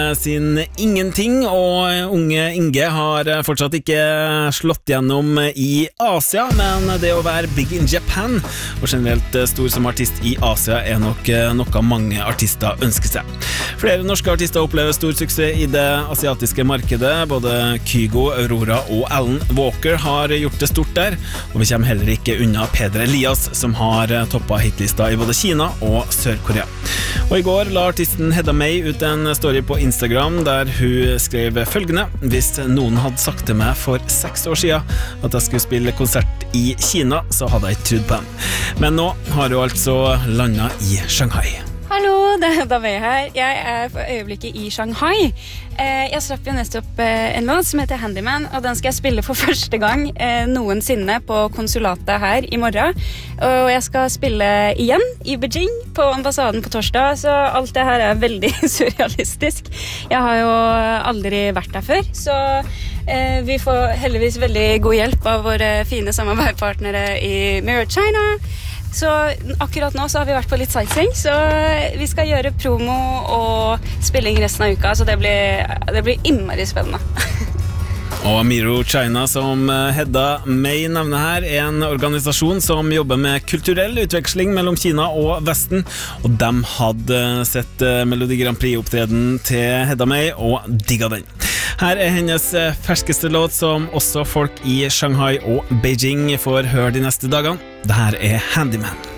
sin ingenting, og unge Inge har fortsatt ikke slått gjennom i Asia, men det å være big in Japan og generelt stor som artist i Asia nok noe mange artister ønsker seg. Flere norske artister opplever stor suksess i det asiatiske markedet. Både Kygo, Aurora og Alan Walker har gjort det stort der, og vi kommer heller ikke unna Peder Elias, som har toppet hitlista i både Kina og Sør-Korea. Og i går la artisten Hedda May ut en story på Instagram der hun skrev følgende: hvis noen hadde sagt til meg for 6 år siden at jeg skulle spille konsert i Kina, så hadde jeg ikke trodd på dem. Men nå har hun altså landet i Shanghai. Hallo, det er Hedda May her. Jeg for øyeblikket i Shanghai. Jeg slapp jo nettopp en låt som heter Handyman, og den skal jeg spille for første gang noensinne på konsulatet her i morgen. Og jeg skal spille igjen i Beijing på ambassaden på torsdag, så alt det her er veldig surrealistisk. Jeg har jo aldri vært der før, så vi får heldigvis veldig god hjelp av våre fine samarbeidspartnere i Mirror China. Så akkurat nå så har vi vært på litt sightseeing, så vi skal gjøre promo og spilling resten av uka, så det blir innmari spennende. Og Mirror China, som Hedda May nevner her, er en organisasjon som jobber med kulturell utveksling mellom Kina og Vesten, og de hadde sett Melodi Grand Prix-opptreden til Hedda May og digget den. Her er hennes ferskeste låt, som også folk i Shanghai og Beijing får høre de neste dagene. Dette er Handyman.